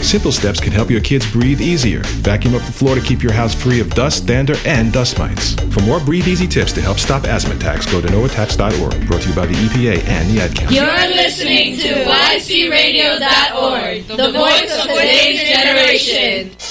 Simple steps can help your kids breathe easier. Vacuum up the floor to keep your house free of dust, dander, and dust mites. For more Breathe Easy tips to help stop asthma attacks, go to noattacks.org. Brought to you by the EPA and the Ad Council. You're listening to YCRadio.org, the voice of today's generation.